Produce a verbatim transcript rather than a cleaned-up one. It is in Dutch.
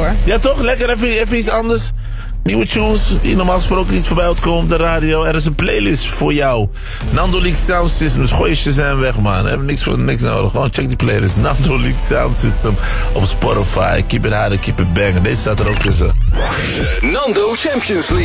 hoor. Ja toch? Lekker even, even iets anders. Nieuwe tunes die normaal gesproken niet voorbij uitkomen op de radio. Er is een playlist voor jou. Nando Leak Sound System. Dus gooi je Shazam weg, man. We hebben niks, voor, niks nodig. Gewoon check die playlist. Nando Leak Sound System op Spotify. Keep it hard, keep it bang. Deze staat er ook tussen. Nando Champions League.